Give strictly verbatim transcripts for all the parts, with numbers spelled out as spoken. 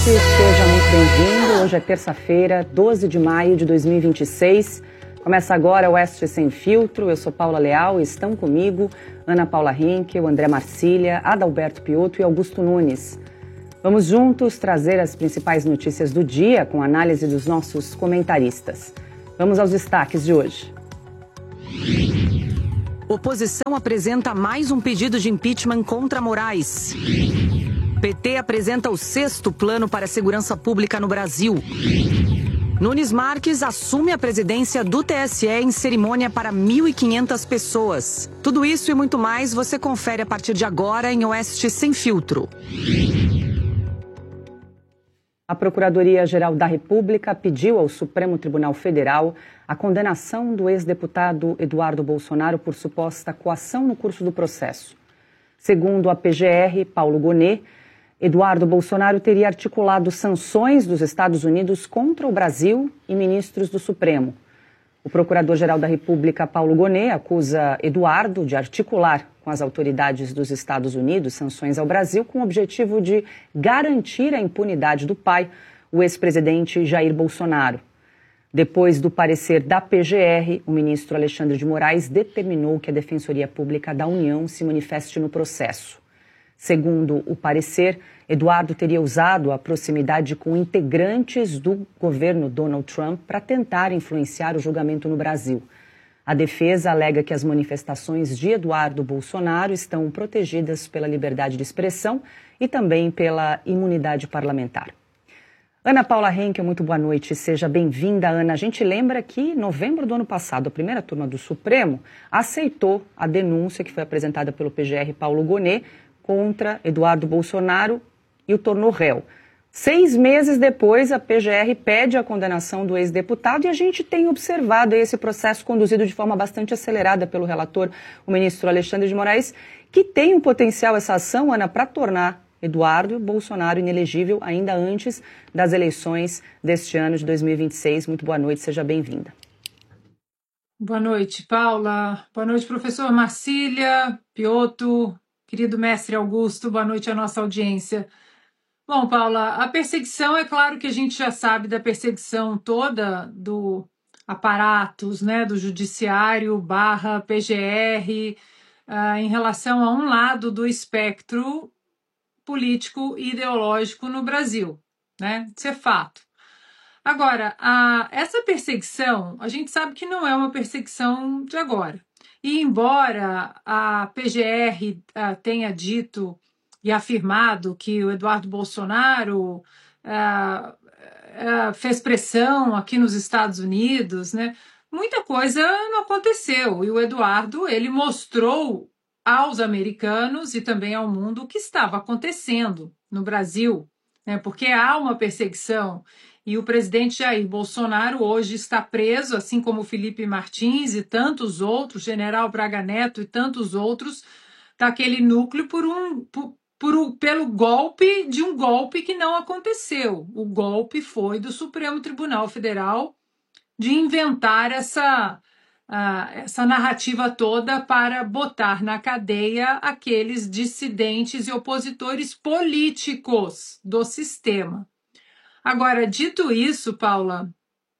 seja muito bem-vindo. Hoje é terça-feira, doze de maio de dois mil e vinte e seis. Começa agora o Oeste Sem Filtro. Eu sou Paula Leal e estão comigo Ana Paula Henkel, André Marcília, Adalberto Piotto e Augusto Nunes. Vamos juntos trazer as principais notícias do dia com análise dos nossos comentaristas. Vamos aos destaques de hoje. Oposição apresenta mais um pedido de impeachment contra Moraes. P T apresenta o sexto plano para a segurança pública no Brasil. Nunes Marques assume a presidência do T S E em cerimônia para mil e quinhentas pessoas. Tudo isso e muito mais você confere a partir de agora em Oeste Sem Filtro. A Procuradoria-Geral da República pediu ao Supremo Tribunal Federal a condenação do ex-deputado Eduardo Bolsonaro por suposta coação no curso do processo. Segundo a P G R, Paulo Gonet, Eduardo Bolsonaro teria articulado sanções dos Estados Unidos contra o Brasil e ministros do Supremo. O Procurador-Geral da República, Paulo Gonet, acusa Eduardo de articular com as autoridades dos Estados Unidos sanções ao Brasil com o objetivo de garantir a impunidade do pai, o ex-presidente Jair Bolsonaro. Depois do parecer da P G R, o ministro Alexandre de Moraes determinou que a Defensoria Pública da União se manifeste no processo. Segundo o parecer, Eduardo teria usado a proximidade com integrantes do governo Donald Trump para tentar influenciar o julgamento no Brasil. A defesa alega que as manifestações de Eduardo Bolsonaro estão protegidas pela liberdade de expressão e também pela imunidade parlamentar. Ana Paula Henkel, muito boa noite. Seja bem-vinda, Ana. A gente lembra que em novembro do ano passado, a primeira turma do Supremo aceitou a denúncia que foi apresentada pelo P G R Paulo Gonet contra Eduardo Bolsonaro e o tornou réu. Seis meses depois, a P G R pede a condenação do ex-deputado e a gente tem observado esse processo conduzido de forma bastante acelerada pelo relator, o ministro Alexandre de Moraes, que tem um potencial, essa ação, Ana, para tornar Eduardo Bolsonaro inelegível ainda antes das eleições deste ano de dois mil e vinte e seis. Muito boa noite, seja bem-vinda. Boa noite, Paula. Boa noite, professor Marcília, Piotto, querido mestre Augusto, boa noite à nossa audiência. Bom, Paula, a perseguição, é claro que a gente já sabe da perseguição toda do aparatos, né, do judiciário barra P G R, uh, em relação a um lado do espectro político e ideológico no Brasil, né? Isso é fato. Agora, a, essa perseguição, a gente sabe que não é uma perseguição de agora. E embora a P G R uh, tenha dito e afirmado que o Eduardo Bolsonaro uh, uh, fez pressão aqui nos Estados Unidos, né, muita coisa não aconteceu. E o Eduardo, ele mostrou aos americanos e também ao mundo o que estava acontecendo no Brasil, né, porque há uma perseguição. E o presidente Jair Bolsonaro hoje está preso, assim como Felipe Martins e tantos outros, General Braga Neto e tantos outros, daquele núcleo por um, por, por um, pelo golpe de um golpe que não aconteceu. O golpe foi do Supremo Tribunal Federal de inventar essa, uh, essa narrativa toda para botar na cadeia aqueles dissidentes e opositores políticos do sistema. Agora, dito isso, Paula,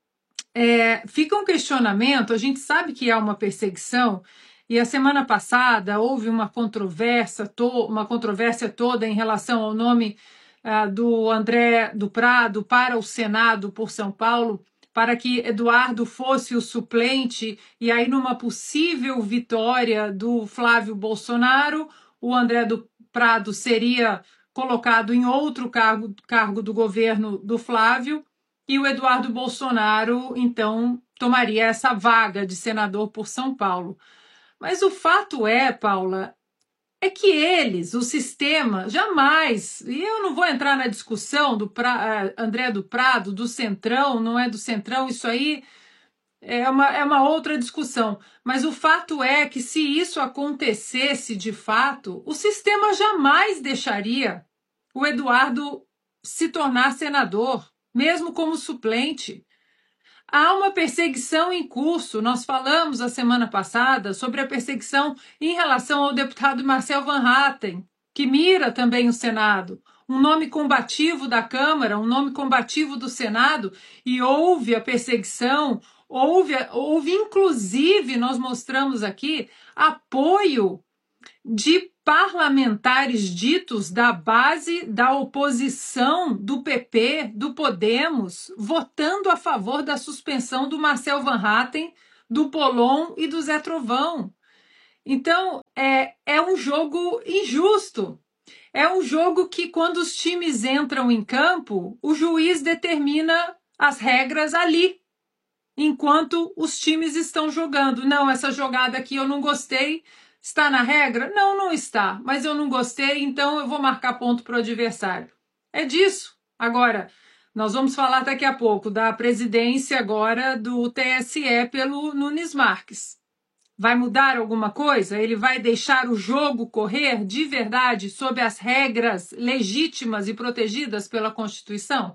é, fica um questionamento, a gente sabe que há uma perseguição, e a semana passada houve uma controvérsia, to, uma controvérsia toda em relação ao nome uh, do André do Prado para o Senado por São Paulo, para que Eduardo fosse o suplente, e aí numa possível vitória do Flávio Bolsonaro, o André do Prado seria colocado em outro cargo, cargo do governo do Flávio, e o Eduardo Bolsonaro, então, tomaria essa vaga de senador por São Paulo. Mas o fato é, Paula, é que eles, o sistema, jamais, e eu não vou entrar na discussão do pra, André do Prado, do Centrão, não é do Centrão, isso aí é uma, é uma outra discussão, mas o fato é que se isso acontecesse de fato, o sistema jamais deixaria o Eduardo se tornar senador, mesmo como suplente. Há uma perseguição em curso. Nós falamos a semana passada sobre a perseguição em relação ao deputado Marcel Van Hatten, que mira também o Senado. um nome combativo da Câmara, um nome combativo do Senado, e houve a perseguição, houve, houve inclusive, nós mostramos aqui, apoio de parlamentares ditos da base da oposição do P P, do Podemos, votando a favor da suspensão do Marcel Van Hatten, do Pollon e do Zé Trovão. Então, é, é um jogo injusto. É um jogo que, quando os times entram em campo, o juiz determina as regras ali, enquanto os times estão jogando. Não, essa jogada aqui eu não gostei. Está na regra? Não, não está. Mas eu não gostei, então eu vou marcar ponto para o adversário. É disso. Agora, nós vamos falar daqui a pouco da presidência agora do T S E pelo Nunes Marques. Vai mudar alguma coisa? Ele vai deixar o jogo correr de verdade sob as regras legítimas e protegidas pela Constituição?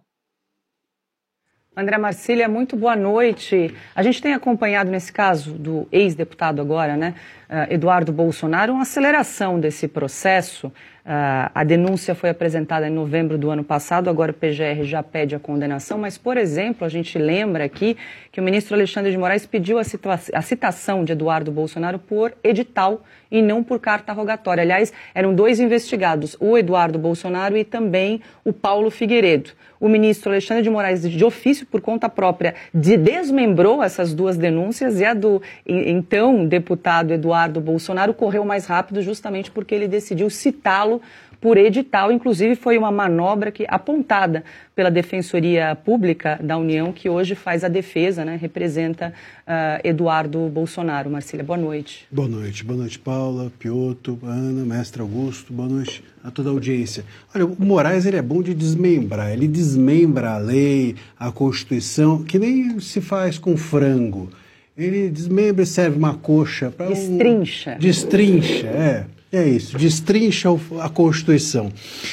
André Marcília, muito boa noite. A gente tem acompanhado nesse caso do ex-deputado agora, né, Eduardo Bolsonaro, uma aceleração desse processo. Uh, a denúncia foi apresentada em novembro do ano passado, agora o P G R já pede a condenação, mas, por exemplo, a gente lembra aqui que o ministro Alexandre de Moraes pediu a, situa- a citação de Eduardo Bolsonaro por edital e não por carta rogatória. Aliás, eram dois investigados, o Eduardo Bolsonaro e também o Paulo Figueiredo. O ministro Alexandre de Moraes, de ofício, por conta própria, de desmembrou essas duas denúncias e a do então deputado Eduardo Bolsonaro correu mais rápido justamente porque ele decidiu citá-lo por edital. Inclusive foi uma manobra que, apontada pela Defensoria Pública da União, que hoje faz a defesa, né, representa uh, Eduardo Bolsonaro. Marcília, boa noite. Boa noite. Boa noite, Paula, Piotto, Ana, mestre Augusto. Boa noite a toda a audiência. Olha, o Moraes, ele é bom de desmembrar. Ele desmembra a lei, a Constituição, que nem se faz com frango. Ele desmembra e serve uma coxa para um... Destrincha. Destrincha, é. É isso, destrincha a Constituição.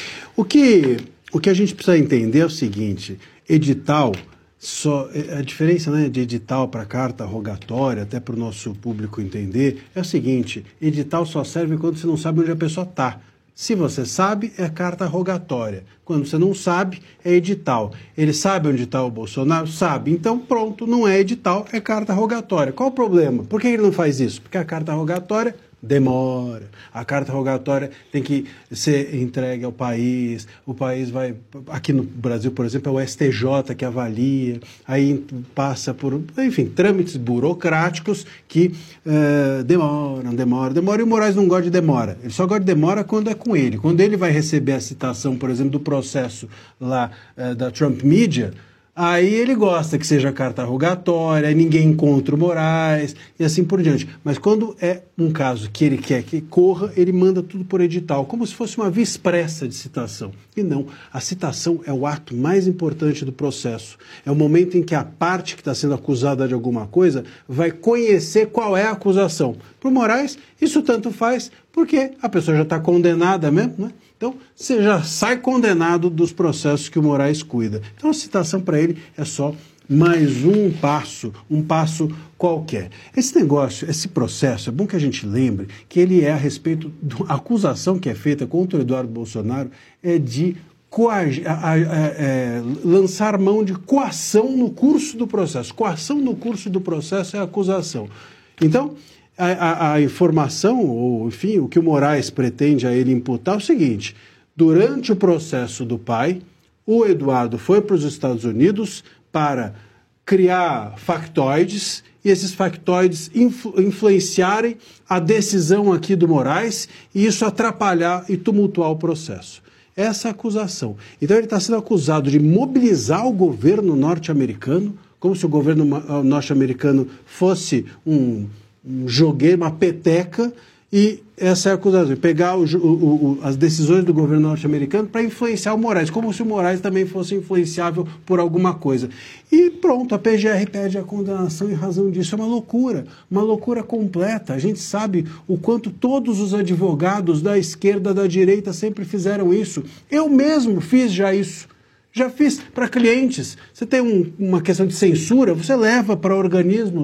O que, o que a gente precisa entender é o seguinte: edital, só, a diferença, né, de edital para carta rogatória, até para o nosso público entender, é o seguinte: edital só serve quando você não sabe onde a pessoa está. Se você sabe, é carta rogatória. Quando você não sabe, é edital. Ele sabe onde está o Bolsonaro? Sabe. Então, pronto, não é edital, é carta rogatória. Qual o problema? Por que ele não faz isso? Porque a carta rogatória demora. A carta rogatória tem que ser entregue ao país. O país vai... Aqui no Brasil, por exemplo, é o S T J que avalia. Aí passa por, enfim, trâmites burocráticos que uh, demoram, demoram, demoram. E o Moraes não gosta de demora. Ele só gosta de demora quando é com ele. Quando ele vai receber a citação, por exemplo, do processo lá uh, da Trump Media, aí ele gosta que seja carta rogatória, aí ninguém encontra o Moraes e assim por diante. Mas quando é um caso que ele quer que corra, ele manda tudo por edital, como se fosse uma via expressa de citação. E não, a citação é o ato mais importante do processo. É o momento em que a parte que está sendo acusada de alguma coisa vai conhecer qual é a acusação. Para o Moraes, isso tanto faz porque a pessoa já está condenada mesmo, né? Então, você já sai condenado dos processos que o Moraes cuida. Então, a citação para ele é só mais um passo, um passo qualquer. Esse negócio, esse processo, é bom que a gente lembre que ele é a respeito da acusação que é feita contra o Eduardo Bolsonaro, é de coag... a, a, a, é, lançar mão de coação no curso do processo. Coação no curso do processo é a acusação. Então, A, a, a informação, ou enfim, o que o Moraes pretende a ele imputar é o seguinte: durante o processo do pai, o Eduardo foi para os Estados Unidos para criar factoides, e esses factoides influ, influenciarem a decisão aqui do Moraes, e isso atrapalhar e tumultuar o processo. Essa é a acusação. Então ele está sendo acusado de mobilizar o governo norte-americano, como se o governo norte-americano fosse um... um jogueiro, uma peteca, e essa é a acusação, pegar o, o, o, as decisões do governo norte-americano para influenciar o Moraes, como se o Moraes também fosse influenciável por alguma coisa. E pronto, a P G R pede a condenação em razão disso. É uma loucura, uma loucura completa. A gente sabe o quanto todos os advogados da esquerda, da direita sempre fizeram isso. Eu mesmo fiz já isso. Já fiz para clientes. Você tem um, uma questão de censura, você leva para organismos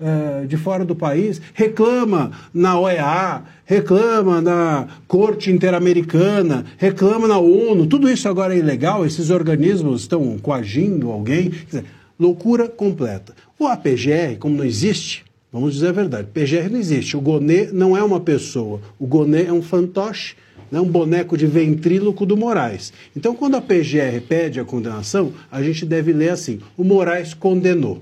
é, de fora do país, reclama na O E A, reclama na Corte Interamericana, reclama na ONU, tudo isso agora é ilegal, esses organismos estão coagindo alguém, quer dizer, loucura completa. O A P G R, como não existe, vamos dizer a verdade, P G R não existe, o Gonê não é uma pessoa, o Gonê é um fantoche, né, um boneco de ventríloco do Moraes. Então, quando a P G R pede a condenação, a gente deve ler assim, o Moraes condenou.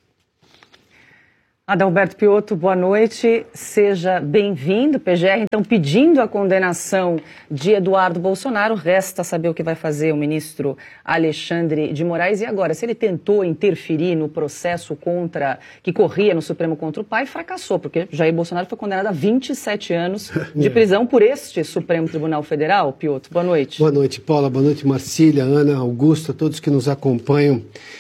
Adalberto Piotto, boa noite, seja bem-vindo. P G R, então, pedindo a condenação de Eduardo Bolsonaro, resta saber o que vai fazer o ministro Alexandre de Moraes. E agora, se ele tentou interferir no processo contra que corria no Supremo contra o pai, fracassou, porque Jair Bolsonaro foi condenado a vinte e sete anos de prisão por este Supremo Tribunal Federal. Piotto, boa noite. Boa noite, Paula, boa noite, Marcília, Ana, Augusto, a todos que nos acompanham.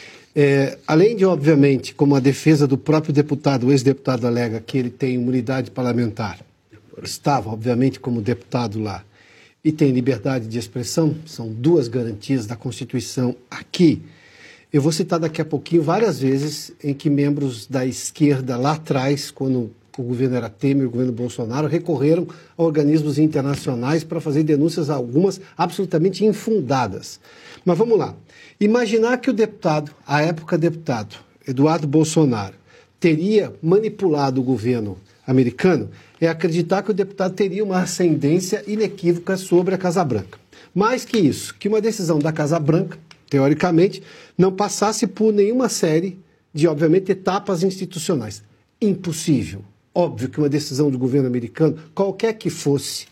É, além de, obviamente, como a defesa do próprio deputado, o ex-deputado alega que ele tem imunidade parlamentar, estava, obviamente, como deputado lá, e tem liberdade de expressão, são duas garantias da Constituição aqui. Eu vou citar daqui a pouquinho várias vezes em que membros da esquerda lá atrás, quando o governo era Temer, o governo Bolsonaro, recorreram a organismos internacionais para fazer denúncias, algumas absolutamente infundadas. Mas vamos lá. Imaginar que o deputado, à época deputado, Eduardo Bolsonaro, teria manipulado o governo americano é acreditar que o deputado teria uma ascendência inequívoca sobre a Casa Branca. Mais que isso, que uma decisão da Casa Branca, teoricamente, não passasse por nenhuma série de, obviamente, etapas institucionais. Impossível. Óbvio que uma decisão do governo americano, qualquer que fosse,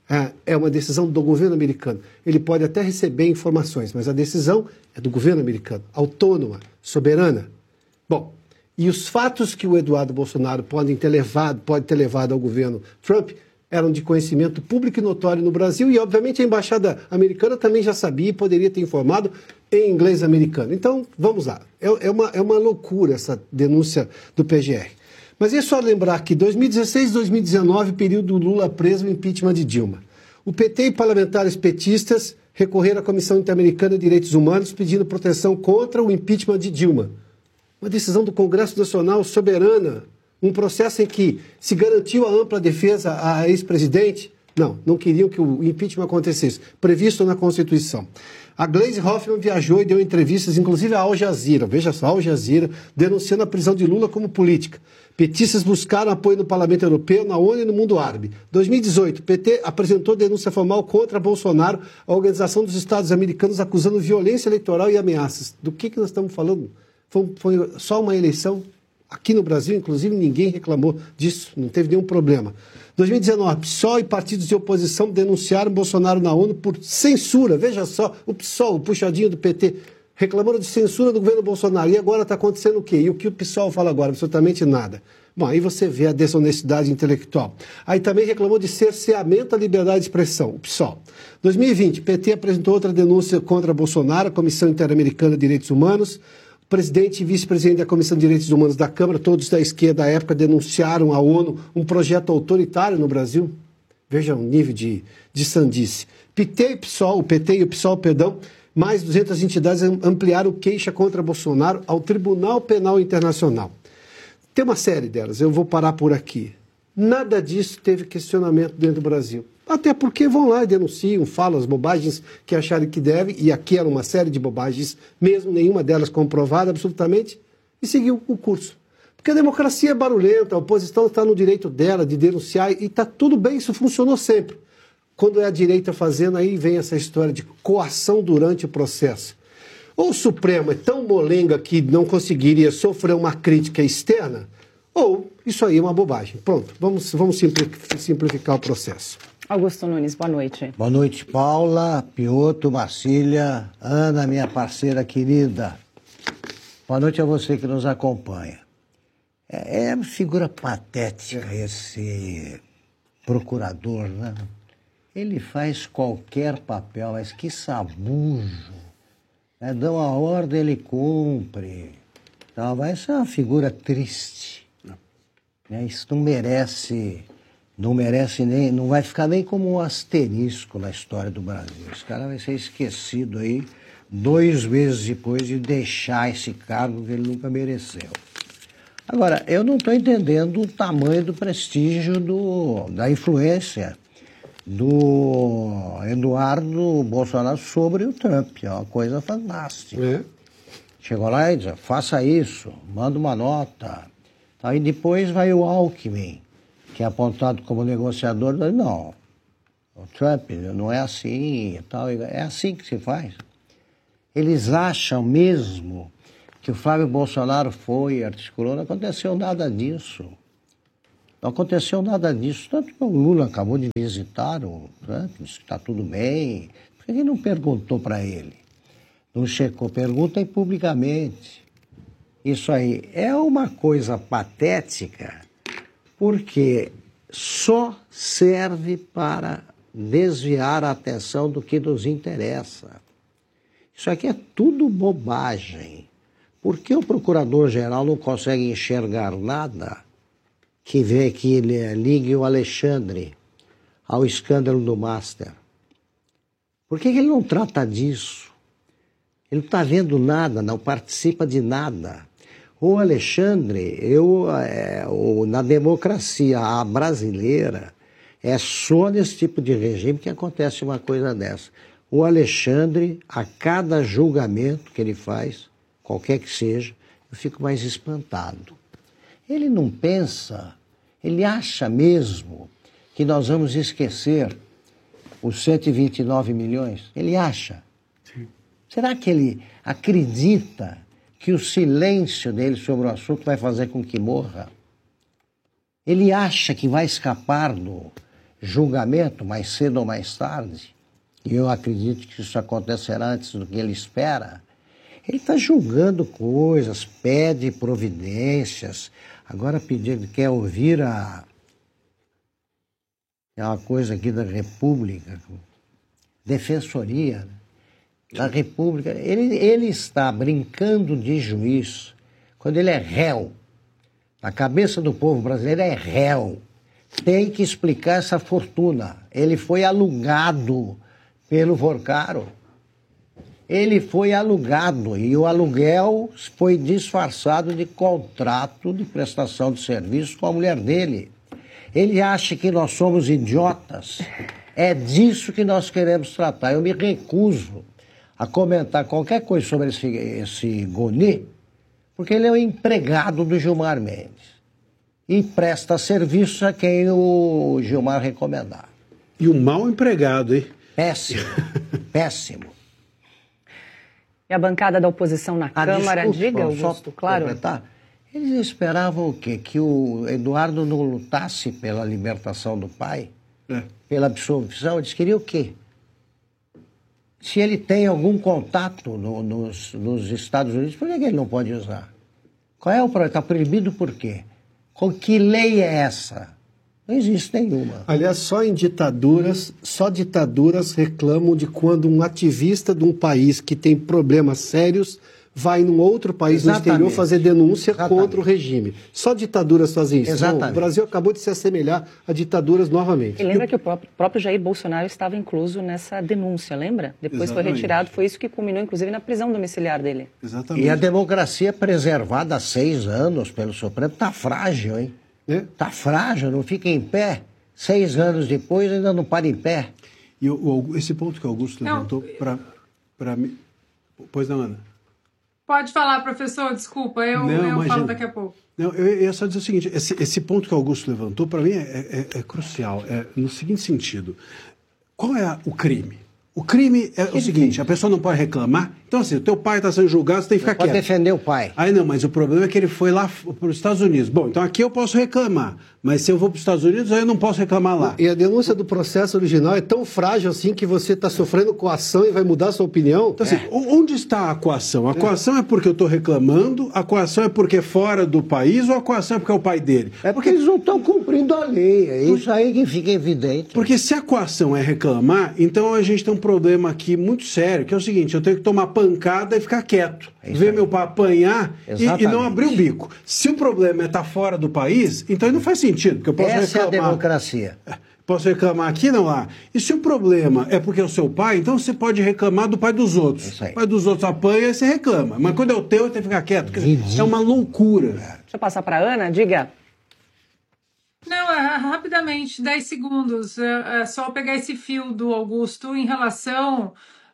é uma decisão do governo americano. Ele pode até receber informações, mas a decisão é do governo americano, autônoma, soberana. Bom, e os fatos que o Eduardo Bolsonaro pode ter levado, pode ter levado ao governo Trump eram de conhecimento público e notório no Brasil e, obviamente, a embaixada americana também já sabia e poderia ter informado em inglês americano. Então, vamos lá. É, é, uma, é uma loucura essa denúncia do P G R. Mas é só lembrar que dois mil e dezesseis e dois mil e dezenove, período Lula preso, o impeachment de Dilma. O P T e parlamentares petistas recorreram à Comissão Interamericana de Direitos Humanos pedindo proteção contra o impeachment de Dilma. Uma decisão do Congresso Nacional soberana, um processo em que se garantiu a ampla defesa à ex-presidente. Não, não queriam que o impeachment acontecesse, previsto na Constituição. A Gleisi Hoffmann viajou e deu entrevistas, inclusive à Al Jazeera, veja só, Al Jazeera, denunciando a prisão de Lula como política. Petistas buscaram apoio no Parlamento Europeu, na ONU e no mundo árabe. dois mil e dezoito, o P T apresentou denúncia formal contra Bolsonaro, a Organização dos Estados Americanos, acusando violência eleitoral e ameaças. Do que, que nós estamos falando? Foi, foi só uma eleição? Aqui no Brasil, inclusive, ninguém reclamou disso, não teve nenhum problema. dois mil e dezenove, P SOL e partidos de oposição denunciaram Bolsonaro na ONU por censura. Veja só, o P SOL, o puxadinho do P T, reclamando de censura do governo Bolsonaro. E agora está acontecendo o quê? E o que o P SOL fala agora? Absolutamente nada. Bom, aí você vê a desonestidade intelectual. Aí também reclamou de cerceamento à liberdade de expressão, o P SOL. dois mil e vinte, o P T apresentou outra denúncia contra Bolsonaro, a Comissão Interamericana de Direitos Humanos. O presidente e vice-presidente da Comissão de Direitos Humanos da Câmara, todos da esquerda à época, denunciaram à ONU um projeto autoritário no Brasil. Veja o nível de, de sandice. P T e P SOL, o P T e o P SOL, perdão, mais duzentas entidades ampliaram queixa contra Bolsonaro ao Tribunal Penal Internacional. Tem uma série delas, eu vou parar por aqui. Nada disso teve questionamento dentro do Brasil. Até porque vão lá e denunciam, falam as bobagens que acharem que devem, e aqui era uma série de bobagens, mesmo nenhuma delas comprovada absolutamente, e seguiu o curso. Porque a democracia é barulhenta, a oposição está no direito dela de denunciar, e está tudo bem, isso funcionou sempre. Quando é a direita fazendo, aí vem essa história de coação durante o processo. Ou o Supremo é tão molenga que não conseguiria sofrer uma crítica externa, ou isso aí é uma bobagem. Pronto, vamos, vamos simplificar o processo. Augusto Nunes, boa noite. Boa noite, Paula, Piotto, Marcília, Ana, minha parceira querida. Boa noite a você que nos acompanha. É, é uma figura patética esse procurador, né? Ele faz qualquer papel, mas que sabujo. É, dão a ordem, ele cumpre. Então, vai ser uma figura triste. É, isso não merece... Não merece nem, não vai ficar nem como um asterisco na história do Brasil. Esse cara vai ser esquecido aí dois meses depois de deixar esse cargo que ele nunca mereceu. Agora, eu não estou entendendo o tamanho do prestígio, do, da influência do Eduardo Bolsonaro sobre o Trump. É uma coisa fantástica. É. Chegou lá e disse, faça isso, manda uma nota. Aí depois vai o Alckmin, que é apontado como negociador. Não, o Trump não é assim, tal, é assim que se faz. Eles acham mesmo que o Flávio Bolsonaro foi, articulou, não aconteceu nada disso. Não aconteceu nada disso. Tanto que o Lula acabou de visitar o Trump, disse que está tudo bem. Por que ele não perguntou para ele? Não checou, pergunta publicamente. Isso aí é uma coisa patética, porque só serve para desviar a atenção do que nos interessa. Isso aqui é tudo bobagem. Por que o procurador-geral não consegue enxergar nada que vê que ele ligue o Alexandre ao escândalo do Master? Por que ele não trata disso? Ele não está vendo nada, não participa de nada. O Alexandre, eu, é, o, na democracia brasileira, é só nesse tipo de regime que acontece uma coisa dessa. O Alexandre, a cada julgamento que ele faz, qualquer que seja, eu fico mais espantado. Ele não pensa, ele acha mesmo que nós vamos esquecer os cento e vinte e nove milhões? Ele acha. Sim. Será que ele acredita que o silêncio dele sobre o assunto vai fazer com que morra? Ele acha que vai escapar do julgamento mais cedo ou mais tarde? E eu acredito que isso acontecerá antes do que ele espera. Ele está julgando coisas, pede providências. Agora pediu, quer ouvir a... É uma coisa aqui da República, Defensoria, né? Da República. Ele, ele está brincando de juiz quando ele é réu. Na cabeça do povo brasileiro é réu. Tem que explicar essa fortuna. Ele foi alugado pelo Forcaro. Ele foi alugado e o aluguel foi disfarçado de contrato de prestação de serviço com a mulher dele. Ele acha que nós somos idiotas. É disso que nós queremos tratar. Eu me recuso a comentar qualquer coisa sobre esse, esse Goni, porque ele é o empregado do Gilmar Mendes e presta serviço a quem o Gilmar recomendar. E um mau empregado, hein? Péssimo, péssimo. E a bancada da oposição na ah, Câmara, desculpa, diga, Augusto, claro. Completar. Eles esperavam o quê? Que o Eduardo não lutasse pela libertação do pai? É. Pela absolvição? Eles queriam o quê? Se ele tem algum contato no, nos, nos Estados Unidos, por que ele não pode usar? Qual é o problema? Está proibido por quê? Com que lei é essa? Não existe nenhuma. Aliás, só em ditaduras, só ditaduras reclamam de quando um ativista de um país que tem problemas sérios vai num outro país Exatamente. no exterior fazer denúncia Exatamente. contra o regime. Só ditaduras fazem isso. Então, o Brasil acabou de se assemelhar a ditaduras novamente. E lembra Eu... que o próprio, próprio Jair Bolsonaro estava incluso nessa denúncia, lembra? Depois Exatamente. foi retirado, foi isso que culminou, inclusive, na prisão domiciliar dele. Exatamente. E a democracia preservada há seis anos pelo Supremo está frágil, hein? Está é? frágil, não fica em pé. Seis anos depois ainda não para em pé. E o, o, esse ponto que o Augusto levantou para mim... Pois não, Ana? Pode falar, professor, desculpa, eu, não, eu falo daqui a pouco. Não, eu ia só dizer o seguinte, esse, esse ponto que o Augusto levantou, para mim, é, é, é crucial, é no seguinte sentido. Qual é o crime? O crime é que o seguinte, crime? a pessoa não pode reclamar. Então, assim, o teu pai está sendo julgado, você tem que ficar quieto. Pode defender o pai. Aí não, mas o problema é que ele foi lá para os Estados Unidos. Bom, então aqui eu posso reclamar, mas se eu vou para os Estados Unidos, aí eu não posso reclamar lá. E a denúncia do processo original é tão frágil assim que você está sofrendo coação e vai mudar a sua opinião? Então, assim, é. onde está a coação? A coação é, é porque eu estou reclamando, a coação é porque é fora do país ou a coação é porque é o pai dele? É porque eles não estão cumprindo a lei, é isso aí que fica evidente. Porque se a coação é reclamar, então a gente tem um problema aqui muito sério, que é o seguinte, eu tenho que tomar pancada e ficar quieto, é ver aí. meu pai apanhar e, e não abrir o bico. Se o problema é estar fora do país, então não faz sentido, porque eu posso Essa reclamar... é a democracia. Posso reclamar aqui, não lá. E se o problema é porque é o seu pai, então você pode reclamar do pai dos outros. O pai dos outros apanha e você reclama. Mas quando é o teu, você tem que ficar quieto. Quer dizer, é uma loucura. Deixa eu passar para a Ana, diga. Não, é, rapidamente, dez segundos. É, é só pegar esse fio do Augusto em relação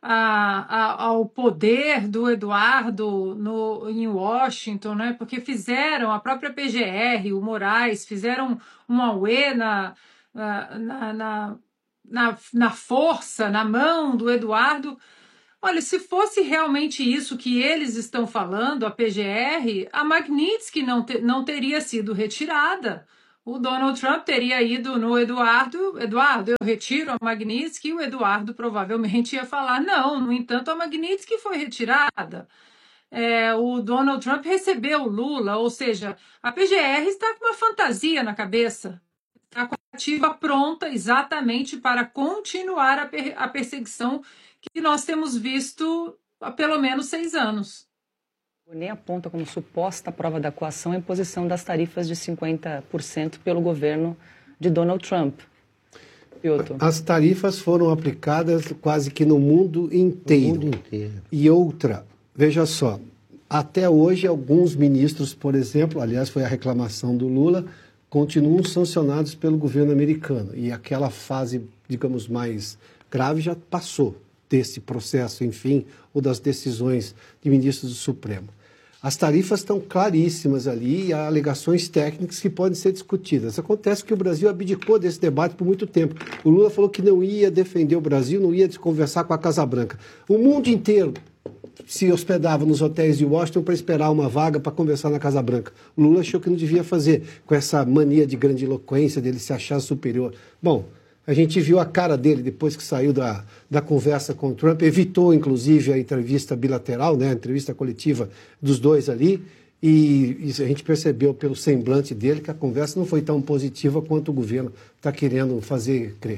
a, a, ao poder do Eduardo no, em Washington, né? Porque fizeram, a própria P G R, o Moraes, fizeram um auê na, na, na, na, na força, na mão do Eduardo. Olha, se fosse realmente isso que eles estão falando, a P G R, a Magnitsky não, te, não teria sido retirada. O Donald Trump teria ido no Eduardo, Eduardo, eu retiro a Magnitsky, e o Eduardo provavelmente ia falar, não, no entanto, a Magnitsky foi retirada. É, o Donald Trump recebeu o Lula, ou seja, a P G R está com uma fantasia na cabeça, está com a ativa pronta exatamente para continuar a, per, a perseguição que nós temos visto há pelo menos seis anos. O Bonet aponta como suposta prova da coação a imposição das tarifas de cinquenta por cento pelo governo de Donald Trump. Piotr. As tarifas foram aplicadas quase que no mundo inteiro. No mundo inteiro. E outra, veja só, até hoje alguns ministros, por exemplo, aliás foi a reclamação do Lula, continuam sancionados pelo governo americano. E aquela fase, digamos, mais grave já passou desse processo, enfim, ou das decisões de ministros do Supremo. As tarifas estão claríssimas ali e há alegações técnicas que podem ser discutidas. Acontece que o Brasil abdicou desse debate por muito tempo. O Lula falou que não ia defender o Brasil, não ia conversar com a Casa Branca. O mundo inteiro se hospedava nos hotéis de Washington para esperar uma vaga para conversar na Casa Branca. O Lula achou que não devia fazer, com essa mania de grandiloquência, dele se achar superior. Bom, a gente viu a cara dele depois que saiu da, da conversa com o Trump, evitou, inclusive, a entrevista bilateral, né, a entrevista coletiva dos dois ali, e, e a gente percebeu pelo semblante dele que a conversa não foi tão positiva quanto o governo está querendo fazer crer.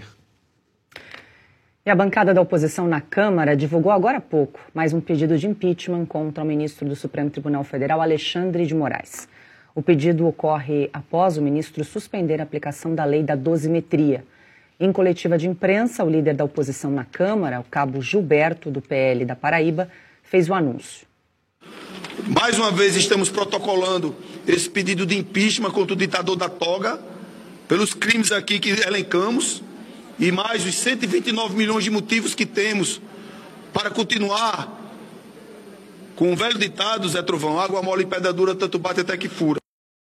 E a bancada da oposição na Câmara divulgou agora há pouco mais um pedido de impeachment contra o ministro do Supremo Tribunal Federal, Alexandre de Moraes. O pedido ocorre após o ministro suspender a aplicação da lei da dosimetria. Em coletiva de imprensa, o líder da oposição na Câmara, o cabo Gilberto, do P L da Paraíba, fez o anúncio. Mais uma vez estamos protocolando esse pedido de impeachment contra o ditador da toga, pelos crimes aqui que elencamos, e mais os cento e vinte e nove milhões de motivos que temos para continuar com o velho ditado, Zé Trovão, água mole e pedra dura, tanto bate até que fura.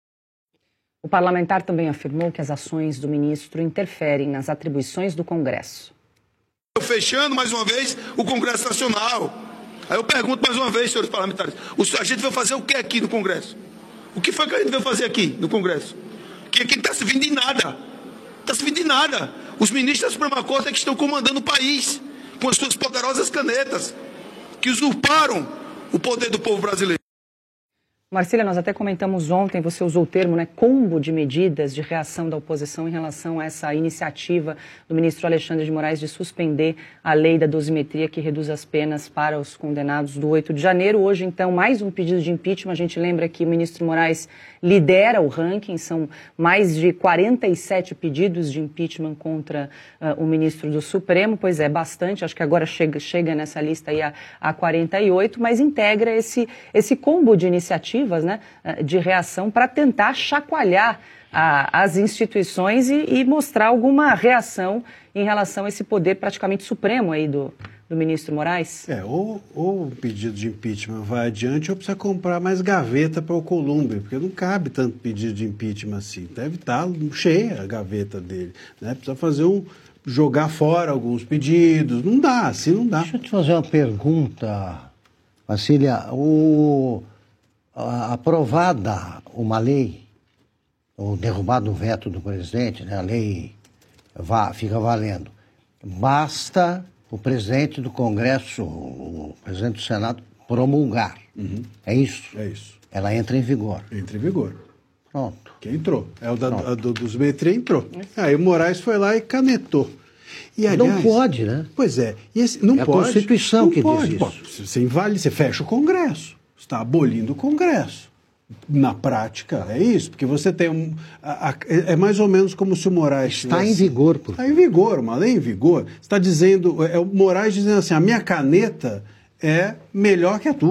O parlamentar também afirmou que as ações do ministro interferem nas atribuições do Congresso. Fechando mais uma vez o Congresso Nacional. Aí eu pergunto mais uma vez, senhores parlamentares, a gente veio fazer o que aqui no Congresso? O que foi que a gente veio fazer aqui no Congresso? Que aqui não está servindo de nada. Não está servindo de nada. Os ministros da Suprema Corte é que estão comandando o país com as suas poderosas canetas, que usurparam o poder do povo brasileiro. Marcília, nós até comentamos ontem, você usou o termo, né, combo de medidas de reação da oposição em relação a essa iniciativa do ministro Alexandre de Moraes de suspender a lei da dosimetria que reduz as penas para os condenados do oito de janeiro. Hoje, então, mais um pedido de impeachment. A gente lembra que o ministro Moraes lidera o ranking, são mais de quarenta e sete pedidos de impeachment contra uh, o ministro do Supremo. Pois é, bastante, acho que agora chega, chega nessa lista aí a, a quarenta e oito, mas integra esse, esse combo de iniciativas, né, de reação para tentar chacoalhar a, as instituições e, e mostrar alguma reação em relação a esse poder praticamente supremo aí do, do ministro Moraes? É, ou, ou o pedido de impeachment vai adiante ou precisa comprar mais gaveta para o Columbre, porque não cabe tanto pedido de impeachment assim. Deve estar cheia a gaveta dele, né? Precisa fazer um... jogar fora alguns pedidos. Não dá, assim não dá. Deixa eu te fazer uma pergunta, Marcília. O... aprovada uma lei, ou derrubado o veto do presidente, né, a lei vá, fica valendo, basta o presidente do Congresso, o presidente do Senado, promulgar. Uhum. É isso? É isso. Ela entra em vigor. Entra em vigor. Pronto. Que entrou. É o da, a do, dos dosimetria entrou. Aí o Moraes foi lá e canetou. E, aliás, não pode, né? Pois é. E esse, não é pode, a Constituição não que pode. diz isso. Pô, você invade, você fecha o Congresso. Você está abolindo o Congresso. Na prática, é isso. Porque você tem um... A, a, é mais ou menos como se o Moraes... Está tivesse, em vigor. Por... Está em vigor, uma lei em vigor. Você está dizendo... É o Moraes dizendo assim, a minha caneta é melhor que a tua.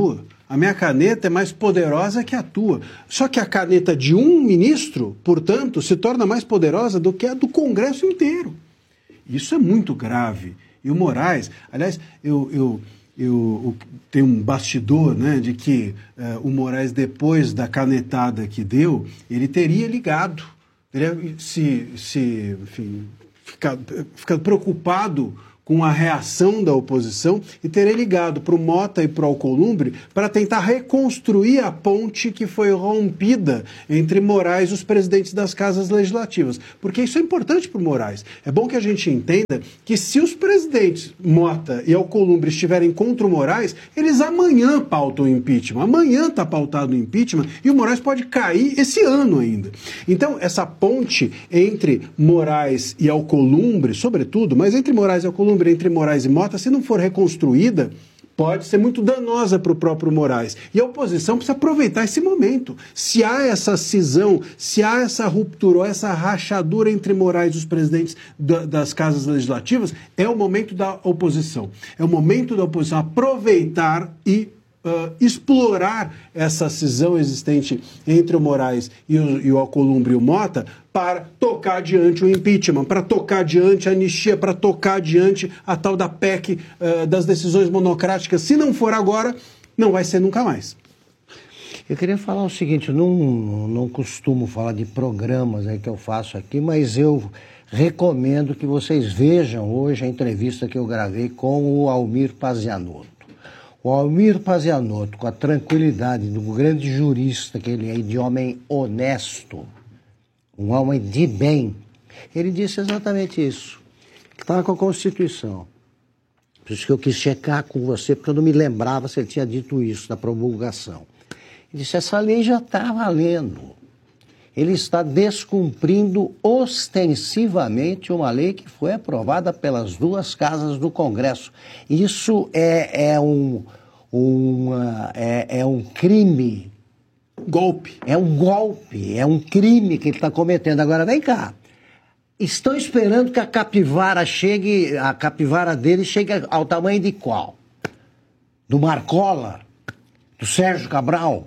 A minha caneta é mais poderosa que a tua. Só que a caneta de um ministro, portanto, se torna mais poderosa do que a do Congresso inteiro. Isso é muito grave. E o Moraes, aliás, eu, eu, eu, eu tenho um bastidor, né, de que uh, o Moraes, depois da canetada que deu, ele teria ligado, teria se, se enfim, ficado, ficado preocupado com a reação da oposição e teria ligado para o Mota e para o Alcolumbre para tentar reconstruir a ponte que foi rompida entre Moraes e os presidentes das casas legislativas. Porque isso é importante para o Moraes. É bom que a gente entenda que se os presidentes Mota e Alcolumbre estiverem contra o Moraes, eles amanhã pautam o impeachment. Amanhã está pautado o impeachment e o Moraes pode cair esse ano ainda. Então, essa ponte entre Moraes e Alcolumbre, sobretudo, mas entre Moraes e Alcolumbre, entre Moraes e Mota, se não for reconstruída, pode ser muito danosa para o próprio Moraes. E a oposição precisa aproveitar esse momento. Se há essa cisão, se há essa ruptura ou essa rachadura entre Moraes e os presidentes da, das casas legislativas, é o momento da oposição. É o momento da oposição aproveitar e Uh, explorar essa cisão existente entre o Moraes e o, e o Alcolumbre e o Mota para tocar adiante o impeachment, para tocar adiante a anistia, para tocar adiante a tal da P E C uh, das decisões monocráticas. Se não for agora, não vai ser nunca mais. Eu queria falar o seguinte, eu não, não costumo falar de programas aí que eu faço aqui, mas eu recomendo que vocês vejam hoje a entrevista que eu gravei com o Almir Pazianotto. O Almir Pazianotto, com a tranquilidade do grande jurista que ele é, de homem honesto, um homem de bem, ele disse exatamente isso, que estava com a Constituição. Por isso que eu quis checar com você, porque eu não me lembrava se ele tinha dito isso, da promulgação. Ele disse, essa lei já está valendo. Ele está descumprindo ostensivamente uma lei que foi aprovada pelas duas casas do Congresso. Isso é, é, um, uma, é, é um crime. Golpe. É um golpe, é um crime que ele está cometendo. Agora, vem cá. Estão esperando que a capivara chegue, a capivara dele chegue ao tamanho de qual? Do Marcola? Do Sérgio Cabral?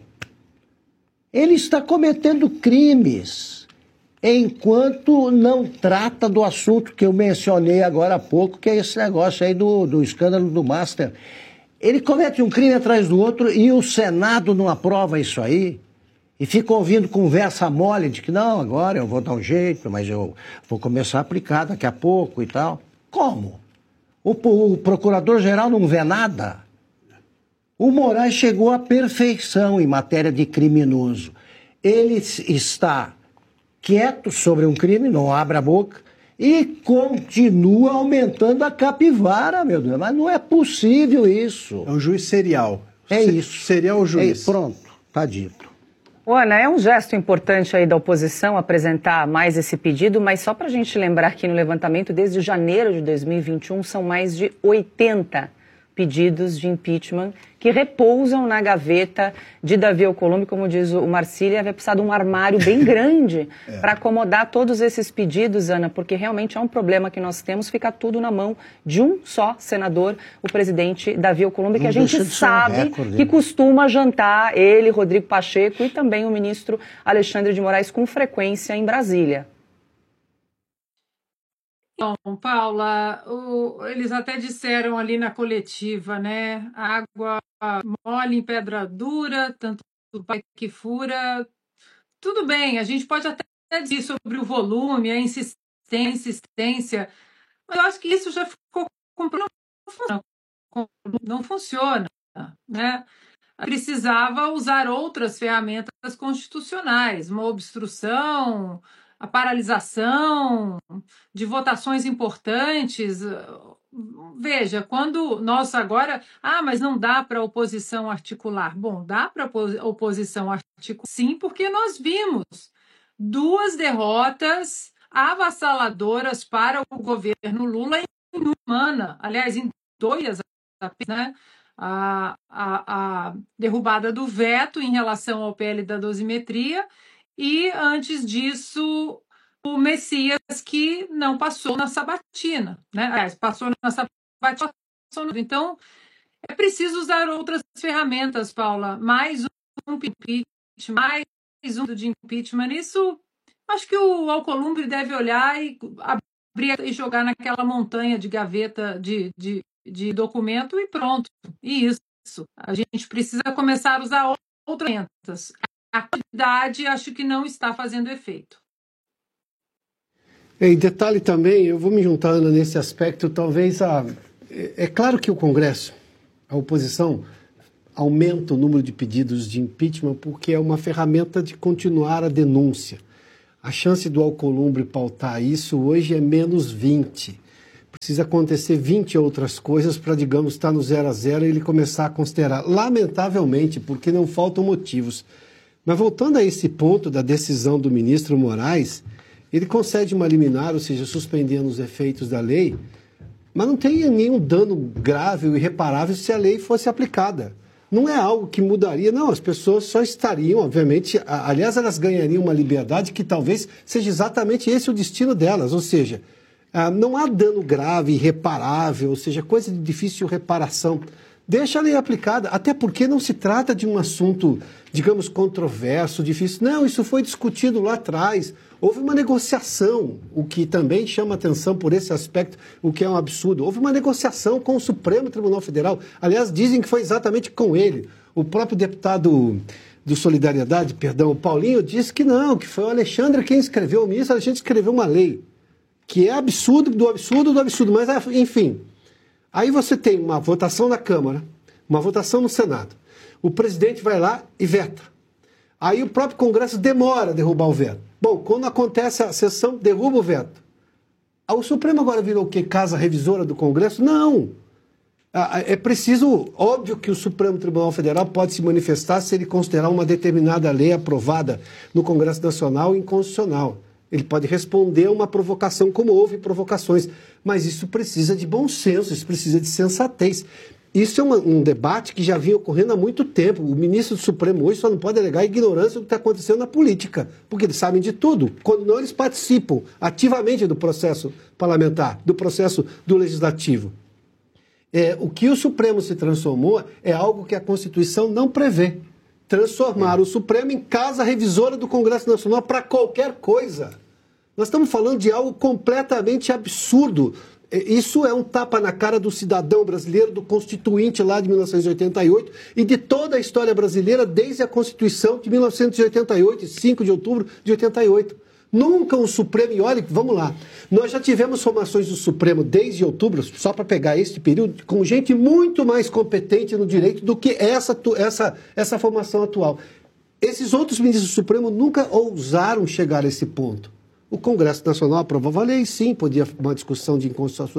Ele está cometendo crimes enquanto não trata do assunto que eu mencionei agora há pouco, que é esse negócio aí do, do escândalo do Master. Ele comete um crime atrás do outro e o Senado não aprova isso aí e fica ouvindo conversa mole de que não, agora eu vou dar um jeito, mas eu vou começar a aplicar daqui a pouco e tal. Como? O, o procurador-geral não vê nada? O Moraes chegou à perfeição em matéria de criminoso. Ele está quieto sobre um crime, não abre a boca, e continua aumentando a capivara, meu Deus. Mas não é possível isso. É um juiz serial. É Se, isso. Serial juiz. É, pronto, está dito. Ana, é um gesto importante aí da oposição apresentar mais esse pedido, mas só para a gente lembrar que no levantamento, desde janeiro de dois mil e vinte e um, são mais de oitenta pedidos de impeachment que repousam na gaveta de Davi Alcolumbre, como diz o Marcília, vai precisar de um armário bem grande é. para acomodar todos esses pedidos, Ana, porque realmente é um problema que nós temos, fica tudo na mão de um só senador, o presidente Davi Alcolumbre, que a gente sabe que costuma jantar, ele, Rodrigo Pacheco e também o ministro Alexandre de Moraes com frequência em Brasília. Bom, Paula, o, eles até disseram ali na coletiva, né? Água mole em pedra dura, tanto pai que fura. Tudo bem, a gente pode até dizer sobre o volume, a insistência, mas eu acho que isso já ficou comprovado. Não funciona, né? Precisava usar outras ferramentas constitucionais, uma obstrução, a paralisação de votações importantes. Veja, quando nós agora... Ah, mas não dá para a oposição articular. Bom, dá para a oposição articular, sim, porque nós vimos duas derrotas avassaladoras para o governo Lula em uma semana. Aliás, em dois, né? A, a, a derrubada do veto em relação ao P L da dosimetria e, antes disso, o Messias, que não passou na sabatina, né? Aliás, passou na sabatina. Então, É preciso usar outras ferramentas, Paula. Mais um impeachment, mais um de impeachment. Isso, acho que o Alcolumbre deve olhar e abrir e jogar naquela montanha de gaveta de, de, de documento e pronto. E isso. A gente precisa começar a usar outras ferramentas. A quantidade acho que não está fazendo efeito. E detalhe também, eu vou me juntar, Ana, nesse aspecto, talvez a... É claro que o Congresso, a oposição, aumenta o número de pedidos de impeachment porque é uma ferramenta de continuar a denúncia. A chance do Alcolumbre pautar isso hoje é menos vinte. Precisa acontecer vinte outras coisas para, digamos, estar no zero a zero e ele começar a considerar. Lamentavelmente, porque não faltam motivos. Mas voltando a esse ponto da decisão do ministro Moraes, ele concede uma liminar, ou seja, suspendendo os efeitos da lei, mas não tem nenhum dano grave ou irreparável se a lei fosse aplicada. Não é algo que mudaria, não, as pessoas só estariam, obviamente, aliás, elas ganhariam uma liberdade que talvez seja exatamente esse o destino delas, ou seja, não há dano grave, irreparável, ou seja, coisa de difícil reparação. Deixa a lei aplicada, até porque não se trata de um assunto, digamos, controverso, difícil. Não, isso foi discutido lá atrás. Houve uma negociação, o que também chama atenção por esse aspecto, o que é um absurdo. Houve uma negociação com o Supremo Tribunal Federal. Aliás, dizem que foi exatamente com ele. O próprio deputado do Solidariedade, perdão, o Paulinho, disse que não, que foi o Alexandre quem escreveu, o ministro Alexandre escreveu uma lei, que é absurdo do absurdo do absurdo, mas enfim... Aí você tem uma votação na Câmara, uma votação no Senado. O presidente vai lá e veta. Aí o próprio Congresso demora a derrubar o veto. Bom, quando acontece a sessão, derruba o veto. O Supremo agora virou o quê? Casa revisora do Congresso? Não. É preciso, óbvio que o Supremo Tribunal Federal pode se manifestar se ele considerar uma determinada lei aprovada no Congresso Nacional inconstitucional. Ele pode responder a uma provocação, como houve provocações. Mas isso precisa de bom senso, isso precisa de sensatez. Isso é uma, um debate que já vinha ocorrendo há muito tempo. O ministro do Supremo hoje só não pode alegar ignorância do que está acontecendo na política, porque eles sabem de tudo. Quando não, eles participam ativamente do processo parlamentar, do processo do legislativo. É, o que o Supremo se transformou é algo que a Constituição não prevê. Transformar o Supremo em casa revisora do Congresso Nacional para qualquer coisa. Nós estamos falando de algo completamente absurdo. Isso é um tapa na cara do cidadão brasileiro, do Constituinte lá de mil novecentos e oitenta e oito e de toda a história brasileira desde a Constituição de mil novecentos e oitenta e oito, cinco de outubro de oitenta e oito. Nunca o Supremo, e olha, vamos lá, nós já tivemos formações do Supremo desde outubro, só para pegar este período, com gente muito mais competente no direito do que essa, essa, essa formação atual. Esses outros ministros do Supremo nunca ousaram chegar a esse ponto. O Congresso Nacional aprovava a lei, sim, podia uma discussão de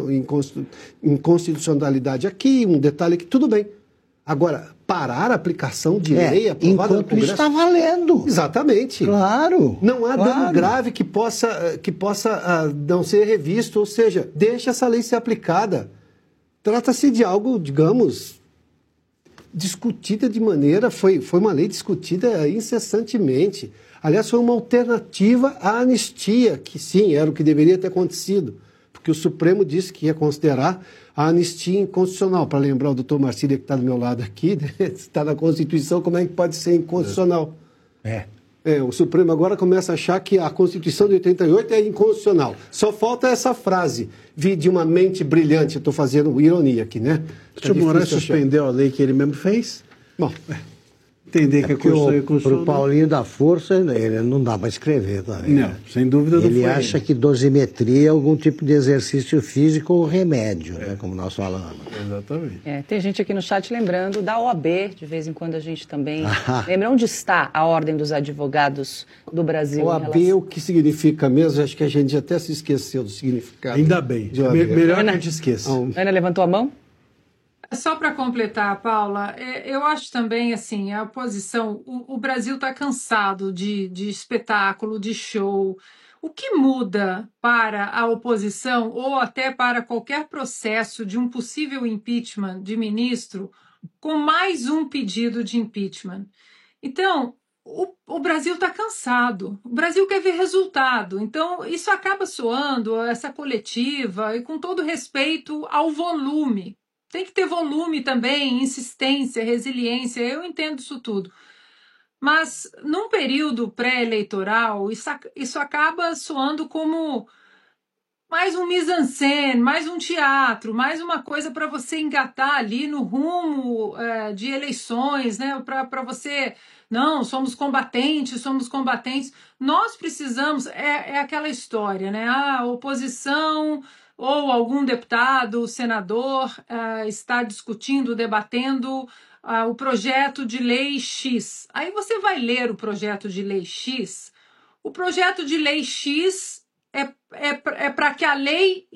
inconstitucionalidade aqui, um detalhe que tudo bem. Agora, parar a aplicação de é, lei aprovada no Congresso... Enquanto isso está valendo. Exatamente. Claro. Não há claro. dano grave que possa, que possa uh, não ser revisto, ou seja, deixa essa lei ser aplicada. Trata-se de algo, digamos, discutida de maneira... Foi, foi uma lei discutida incessantemente. Aliás, foi uma alternativa à anistia, que sim, era o que deveria ter acontecido, porque o Supremo disse que ia considerar a anistia inconstitucional. Para lembrar o doutor Marcília, que está do meu lado aqui, está na Constituição, como é que pode ser inconstitucional? É. É, o Supremo agora começa a achar que a Constituição de oitenta e oito é inconstitucional. Só falta essa frase, vi de uma mente brilhante, estou fazendo ironia aqui, né? Tá o Moraes suspendeu a lei que ele mesmo fez? Bom, é. Entender que é Constituição... Para o Paulinho da Força, ele não dá para escrever também. Não, né? sem dúvida não ele foi acha ele. que dosimetria é algum tipo de exercício físico ou remédio, é. né, como nós falamos. Exatamente. É, tem gente aqui no chat lembrando da O A B, de vez em quando a gente também... Lembra onde está a Ordem dos Advogados do Brasil? O A B, relação... o que significa mesmo? Acho que a gente até se esqueceu do significado. Ainda bem. Me, melhor Ana, que a gente esqueça. Ana levantou a mão? Só para completar, Paula, eu acho também, assim, a oposição, o, o Brasil está cansado de, de espetáculo, de show. O que muda para a oposição ou até para qualquer processo de um possível impeachment de ministro com mais um pedido de impeachment? Então, o, o Brasil está cansado, o Brasil quer ver resultado. Então, isso acaba soando, essa coletiva, e com todo respeito ao volume Tem que ter volume também, insistência, resiliência, eu entendo isso tudo. Mas, num período pré-eleitoral, isso, isso acaba soando como mais um mise-en-scène, mais um teatro, mais uma coisa para você engatar ali no rumo é, de eleições, né? Para você, não, somos combatentes, somos combatentes. Nós precisamos, é, é aquela história, né? A oposição ou algum deputado, senador, é, está discutindo, debatendo Uh, o projeto de lei X. Aí você vai ler o projeto de lei X. O projeto de lei X é, é, é para que a lei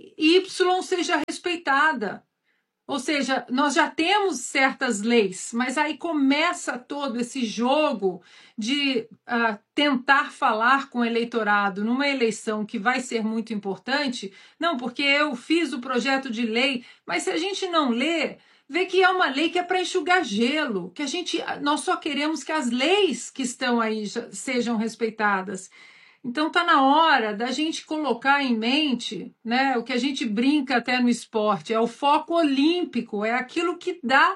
Y seja respeitada. Ou seja, nós já temos certas leis, mas aí começa todo esse jogo de uh, tentar falar com o eleitorado numa eleição que vai ser muito importante. Não, porque eu fiz o projeto de lei, mas se a gente não lê, vê que é uma lei que é para enxugar gelo, que a gente, nós só queremos que as leis que estão aí sejam respeitadas. Então está na hora da gente colocar em mente, né, o que a gente brinca até no esporte, é o foco olímpico, é aquilo que dá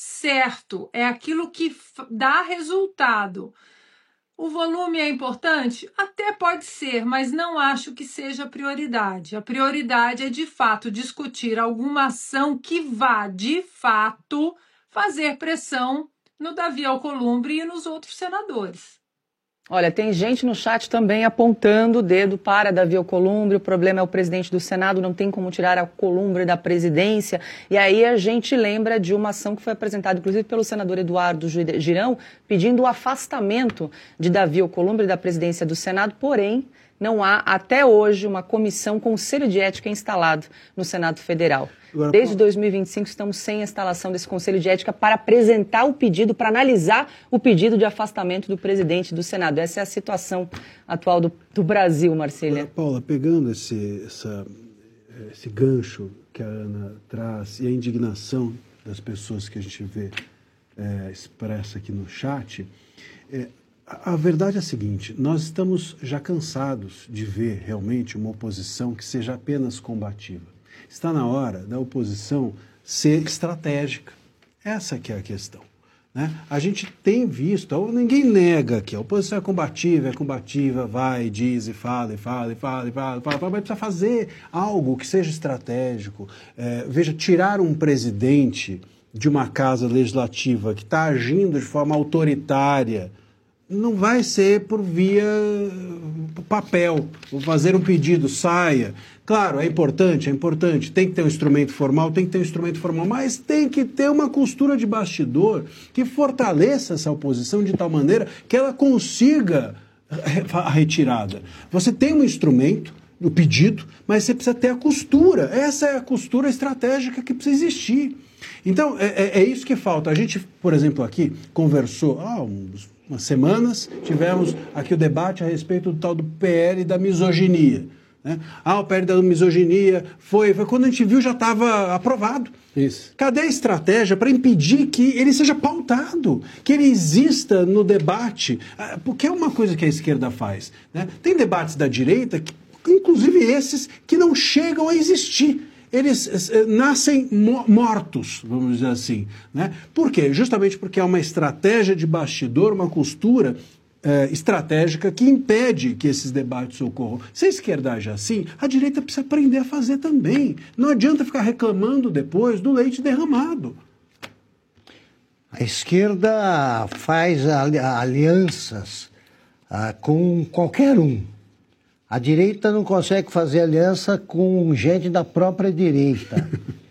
certo, é aquilo que dá resultado. O volume é importante? Até pode ser, mas não acho que seja prioridade. A prioridade é, de fato, discutir alguma ação que vá, de fato, fazer pressão no Davi Alcolumbre e nos outros senadores. Olha, tem gente no chat também apontando o dedo para Davi Alcolumbre. O problema é o presidente do Senado, não tem como tirar Alcolumbre da presidência. E aí a gente lembra de uma ação que foi apresentada, inclusive, pelo senador Eduardo Girão, pedindo o afastamento de Davi Alcolumbre da presidência do Senado, porém, não há, até hoje, uma comissão, conselho de ética instalado no Senado Federal. Agora, desde dois mil e vinte e cinco, estamos sem a instalação desse conselho de ética para apresentar o pedido, para analisar o pedido de afastamento do presidente do Senado. Essa é a situação atual do, do Brasil, Marcília. Agora, Paula, pegando esse, essa, esse gancho que a Ana traz e a indignação das pessoas que a gente vê é, expressa aqui no chat, é, a verdade é a seguinte: nós estamos já cansados de ver realmente uma oposição que seja apenas combativa. Está na hora da oposição ser estratégica. Essa que é a questão, né? A gente tem visto, ninguém nega que a oposição é combativa, é combativa, vai, diz e fala, e fala, e fala, e fala, e fala, mas precisa fazer algo que seja estratégico. É, veja, tirar um presidente de uma casa legislativa que está agindo de forma autoritária não vai ser por via papel, vou fazer um pedido, saia. Claro, é importante, é importante, tem que ter um instrumento formal, tem que ter um instrumento formal, mas tem que ter uma costura de bastidor que fortaleça essa oposição de tal maneira que ela consiga a retirada. Você tem um instrumento, o pedido, mas você precisa ter a costura. Essa é a costura estratégica que precisa existir. Então, é, é, é isso que falta. A gente, por exemplo, aqui conversou há uns umas semanas, tivemos aqui o debate a respeito do tal do P L da misoginia. Né? Ah, o P L da misoginia foi, foi quando a gente viu já estava aprovado. Isso. Cadê a estratégia para impedir que ele seja pautado, que ele exista no debate? Porque é uma coisa que a esquerda faz. Né? Tem debates da direita, que, inclusive esses, que não chegam a existir. Eles eh, nascem mo mortos, vamos dizer assim. Né? Por quê? Justamente porque é uma estratégia de bastidor, uma costura eh, estratégica que impede que esses debates ocorram. Se a esquerda age assim, a direita precisa aprender a fazer também. Não adianta ficar reclamando depois do leite derramado. A esquerda faz alianças ah, com qualquer um. A direita não consegue fazer aliança com gente da própria direita.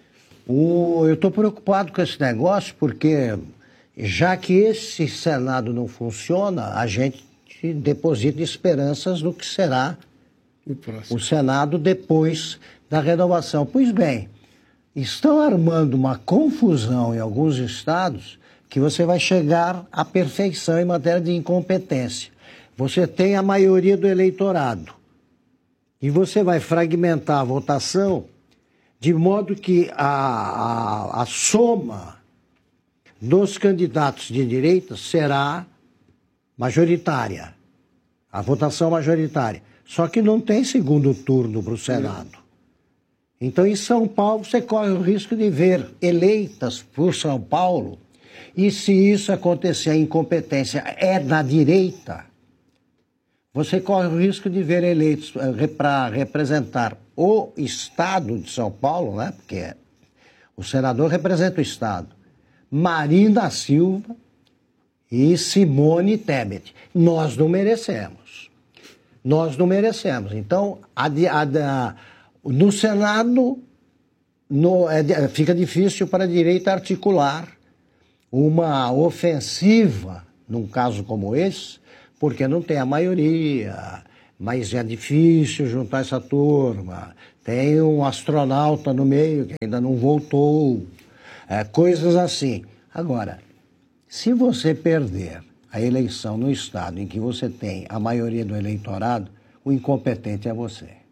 o, eu estou preocupado com esse negócio porque, já que esse Senado não funciona, a gente deposita esperanças no que será o, o Senado depois da renovação. Pois bem, estão armando uma confusão em alguns estados que você vai chegar à perfeição em matéria de incompetência. Você tem a maioria do eleitorado. E você vai fragmentar a votação de modo que a, a, a soma dos candidatos de direita será majoritária. A votação majoritária. Só que não tem segundo turno para o Senado. Então, em São Paulo, você corre o risco de ver eleitas por São Paulo, e se isso acontecer, a incompetência é da direita, você corre o risco de ver eleitos para representar o Estado de São Paulo, né? Porque o senador representa o Estado, Marina Silva e Simone Tebet. Nós não merecemos. Nós não merecemos. Então, a, a, a, no Senado, no, é, fica difícil para a direita articular uma ofensiva, num caso como esse, porque não tem a maioria, mas é difícil juntar essa turma. Tem um astronauta no meio que ainda não voltou, é, coisas assim. Agora, se você perder a eleição no estado em que você tem a maioria do eleitorado, o incompetente é você.